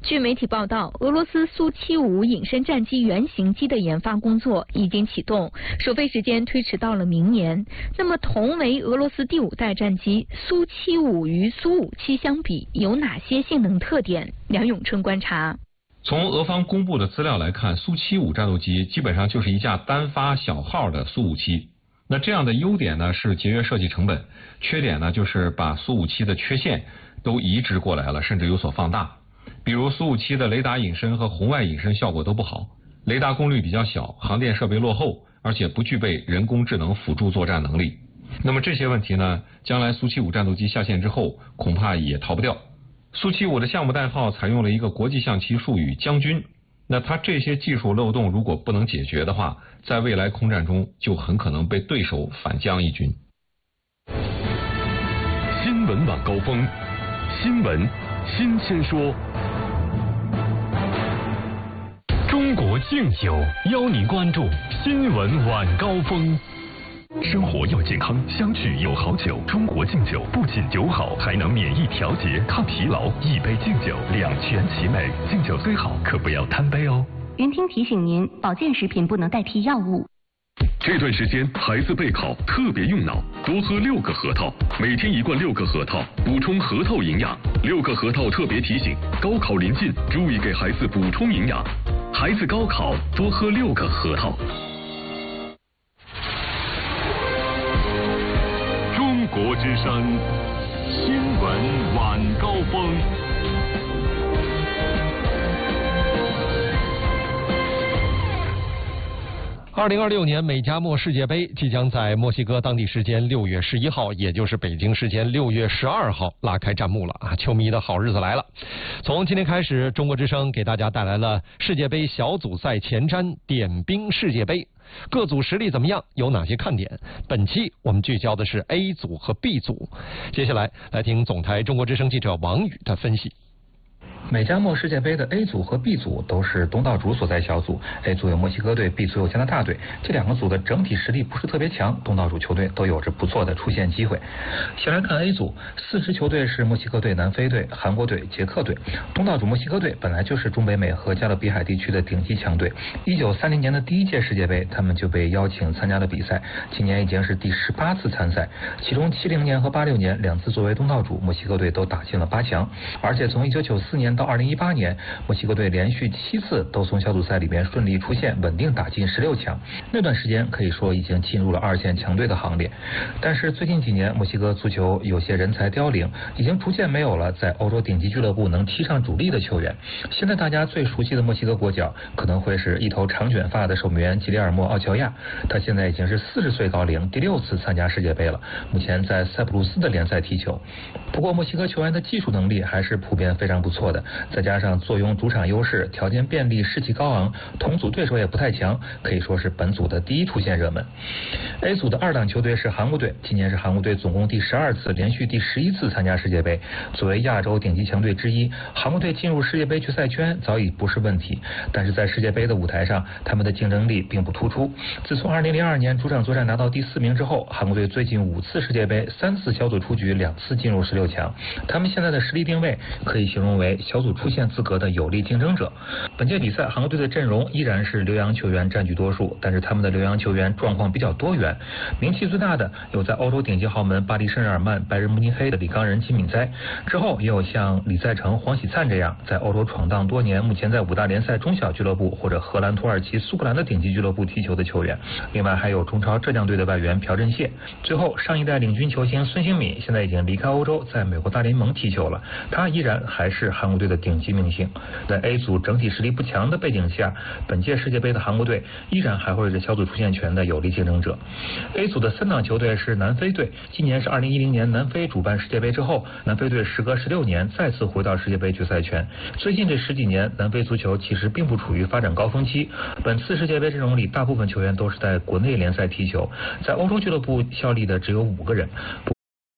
据媒体报道，俄罗斯苏75隐身战机原型机的研发工作已经启动，首飞时间推迟到了明年。那么，同为俄罗斯第5代战机，苏75与苏57相比，有哪些性能特点？梁永春观察。 从俄方公布的资料来看，苏75战斗机基本上就是一架单发小号的苏57。那这样的优点呢是节约设计成本，缺点呢就是把苏57的缺陷都移植过来了，甚至有所放大。比如苏57的雷达隐身和红外隐身效果都不好，雷达功率比较小，航电设备落后，而且不具备人工智能辅助作战能力。那么这些问题呢，将来苏75战斗机下线之后恐怕也逃不掉。苏75的项目代号采用了一个国际象棋术语将军，那它这些技术漏洞如果不能解决的话，在未来空战中就很可能被对手反将一军。 新闻晚高峰，新闻新鲜说。中国敬酒邀您关注新闻晚高峰。生活要健康，相聚有好酒。中国敬酒不仅酒好，还能免疫调节、抗疲劳。一杯敬酒，两全其美。敬酒虽好，可不要贪杯哦。 云听提醒您，保健食品不能代替药物。 这段时间孩子备考特别用脑，多喝6个核桃，每天1罐6个核桃，补充核桃营养。6个核桃特别提醒，高考临近，注意给孩子补充营养。孩子高考多喝6个核桃。中国之声新闻晚高峰。 2026年美加墨世界杯即将在墨西哥当地时间6月11号，也就是北京时间6月12号拉开战幕了啊！球迷的好日子来了。从今天开始，中国之声给大家带来了世界杯小组赛前瞻点兵世界杯，各组实力怎么样？有哪些看点？本期我们聚焦的是 A 组和 B 组。接下来听总台中国之声记者王宇的分析。 美加墨世界杯的 A 组和 B 组都是东道主所在小组 ，A 组有墨西哥队 ，B 组有加拿大队。这2个组的整体实力不是特别强，东道主球队都有着不错的出线机会。先来看 A 组，4支球队是墨西哥队、南非队、韩国队、捷克队。东道主墨西哥队本来就是中北美和加勒比海地区的顶级强队。1930年的第1届世界杯，他们就被邀请参加了比赛，今年已经是第18次参赛，其中70年和86年2次作为东道主，墨西哥队都打进了8强，而且从1994年到2018年，墨西哥队连续7次都从小组赛里面顺利出线，稳定打进16强。那段时间可以说已经进入了2线强队的行列。但是最近几年，墨西哥足球有些人才凋零，已经逐渐没有了在欧洲顶级俱乐部能踢上主力的球员。现在大家最熟悉的墨西哥国脚，可能会是一头长卷发的守门员吉里尔莫·奥乔亚，他现在已经是40岁高龄，第6次参加世界杯了，目前在塞浦路斯的联赛踢球。不过墨西哥球员的技术能力还是普遍非常不错的，再加上坐拥主场优势，条件便利，士气高昂，同组对手也不太强，可以说是本组的第一出线热门。A 组的2档球队是韩国队，今年是韩国队总共第12次，连续第11次参加世界杯。作为亚洲顶级强队之一，韩国队进入世界杯决赛圈早已不是问题，但是在世界杯的舞台上，他们的竞争力并不突出。自从2002年主场作战拿到第4名之后，韩国队最近5次世界杯3次小组出局，2次进入16强。他们现在的实力定位可以形容为小组出线资格的有力竞争者。本届比赛韩国队的阵容依然是留洋球员占据多数，但是他们的留洋球员状况比较多元，名气最大的有在欧洲顶级豪门巴黎圣日耳曼、拜仁慕尼黑的李刚仁、金敏哉，之后也有像李在成、黄喜灿这样在欧洲闯荡多年，目前在5大联赛中小俱乐部或者荷兰、土耳其、苏格兰的顶级俱乐部踢球的球员。另外还有中超浙江队的外援朴振燮。最后上一代领军球星孙兴慜现在已经离开欧洲，在美国大联盟踢球了，他依然还是韩国队的顶级明星。在 A 组整体实力不强的背景下，本届世界杯的韩国队依然还会是小组出线权的有力竞争者。A 组的3档球队是南非队，今年是2010年南非主办世界杯之后，南非队时隔16年再次回到世界杯决赛圈。最近这10几年，南非足球其实并不处于发展高峰期，本次世界杯阵容里大部分球员都是在国内联赛踢球，在欧洲俱乐部效力的只有5个人。